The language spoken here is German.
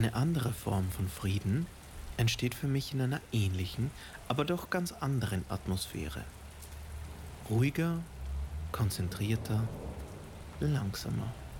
Eine andere Form von Frieden entsteht für mich in einer ähnlichen, aber doch ganz anderen Atmosphäre. Ruhiger, konzentrierter, langsamer.